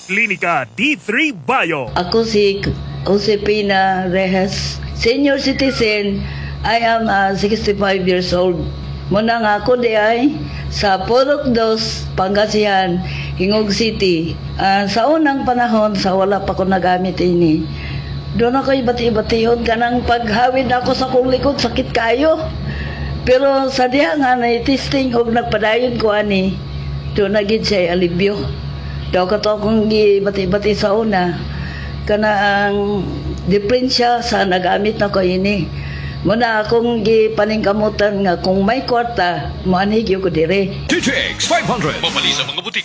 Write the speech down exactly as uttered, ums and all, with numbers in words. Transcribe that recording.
Klinika D three Bio. Ako si Josepina Reyes, senior citizen. I am uh, sixty-five years old. Muna nga ako di ay sa Purok Dos, Pangasinan, Hingog City. Uh, sa unang panahon, sa wala pa ko nagamit ini, doon ako ibati-ibatiyon ka ng paghawid ako sa kong likod, sakit kayo. Pero sa diha nga na testing og nagpadayon ko ani, doon na gid siya alibyo. Daw ka to akong ibati-ibati sa una, kana ang diferensya sa nagamit na ko ini. Muna akong gipaningkamutan nga kung may kwarta, maanhigyo ko dire. T J X five hundred. Mapali sa mga butik.